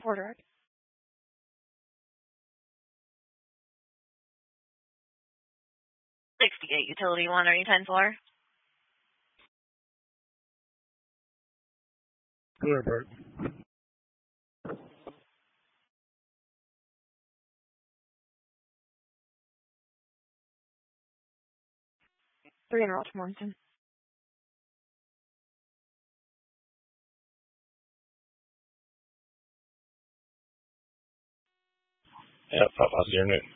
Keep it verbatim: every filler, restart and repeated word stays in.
four direct. sixty-eight, utility one, are you ten four? Clear, Bert. Three in Roger Morrison. Yeah, Pop, I'll see you in a minute.